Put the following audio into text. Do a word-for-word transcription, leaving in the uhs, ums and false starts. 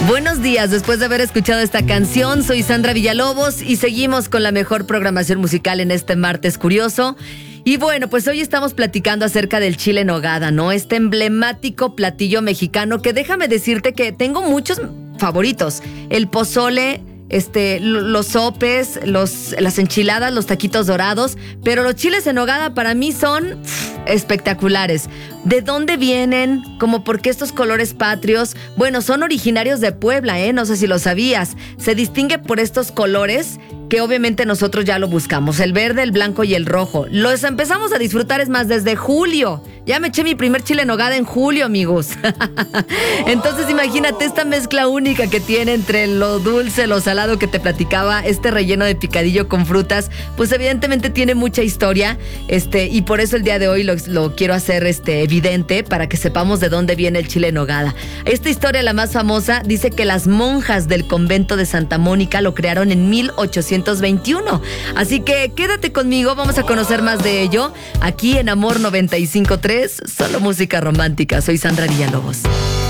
Buenos días, después de haber escuchado esta canción, soy Sandra Villalobos y seguimos con la mejor programación musical en este martes curioso. Y bueno, pues hoy estamos platicando acerca del chile en nogada, ¿no? Este emblemático platillo mexicano que déjame decirte que tengo muchos favoritos. El pozole, este, los sopes, los, las enchiladas, los taquitos dorados, pero los chiles en nogada para mí son espectaculares. ¿De dónde vienen? ¿Cómo por qué estos colores patrios? Bueno, son originarios de Puebla, ¿eh? No sé si lo sabías. Se distingue por estos colores que obviamente nosotros ya lo buscamos. El verde, el blanco y el rojo. Los empezamos a disfrutar, es más, desde julio. Ya me eché mi primer chile en nogada en julio, amigos. Entonces imagínate esta mezcla única que tiene entre lo dulce, lo salado que te platicaba, este relleno de picadillo con frutas, pues evidentemente tiene mucha historia, este, y por eso el día de hoy lo, lo quiero hacer este, evidente para que sepamos de dónde viene el chile en nogada. Esta historia, la más famosa, dice que las monjas del convento de Santa Mónica lo crearon en mil ochocientos veintiuno. Así que quédate conmigo, vamos a conocer más de ello aquí en Amor noventa y cinco punto tres, solo música romántica. Soy Sandra Villalobos.